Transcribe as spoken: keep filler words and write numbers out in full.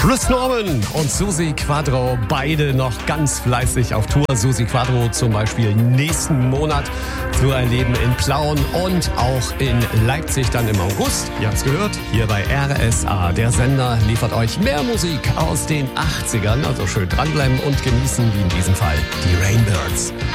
Chris Norman und Susi Quadro, beide noch ganz fleißig auf Tour. Susi Quadro zum Beispiel nächsten Monat zu erleben in Plauen und auch in Leipzig dann im August. Ihr habt es gehört, hier bei R S A. Der Sender liefert euch mehr Musik aus den achtzigern. Also schön dranbleiben und genießen, wie in diesem Fall die Rainbirds.